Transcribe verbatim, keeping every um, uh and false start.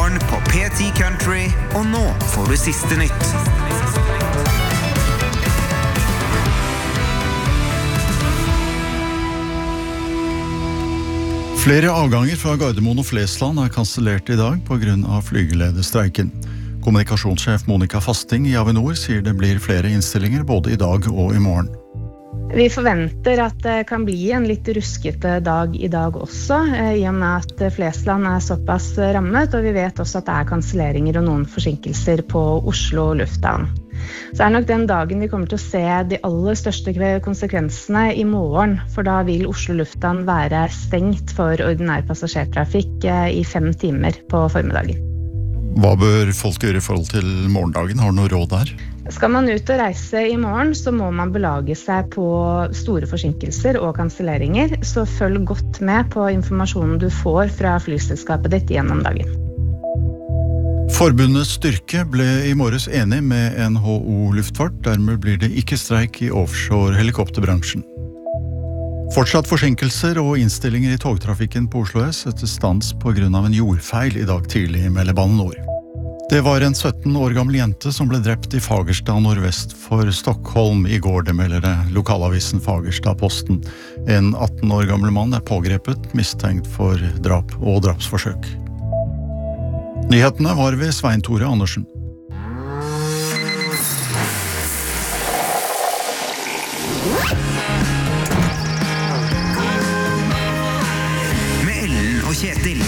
Morgen på P ti Country, og nå får du siste nytt. Flere avganger fra Gardermoen og Flesland er kansellert i dag på grunn av flygelederstreiken. Kommunikasjonssjef Monica Fasting i Avinor sier det blir flere innstillinger både i dag og i morgen. Vi forventer at det kan bli en litt ruskete dag i dag også, i og med at Flesland er såpass rammet, og vi vet også at det er kanselleringer og noen forsinkelser på Oslo lufthavn. Så er nok den dagen vi kommer til å se de aller største konsekvensene i morgen, for da vil Oslo lufthavn være stengt for ordinær passasjertrafikk i fem timer på formiddagen. Hva bør folk gjøre i forhold til morgendagen? Har du noe råd der? Skal man ut og reise i morgen, så må man belage seg på store forsinkelser og kanselleringer, så følg godt med på informasjonen du får fra flyselskapet ditt gjennom dagen. Forbundet Styrke ble i morges enig med N H O Luftfart, dermed blir det ikke streik i offshore-helikopterbransjen. Fortsatt forsinkelser og innstillinger i togtrafikken på Oslo S etter stans på grunn av en jordfeil i dag tidlig med Bane Nor. Det var en sytten år gammel jente som ble drept i Fagerstad nordvest for Stockholm i går, det melder det lokalavisen Fagerstad-Posten. En atten år gammel mann er pågrepet, mistenkt for drap og drapsforsøk. Nyhetene var ved Svein Tore Andersen. Med Ellen og Kjetil.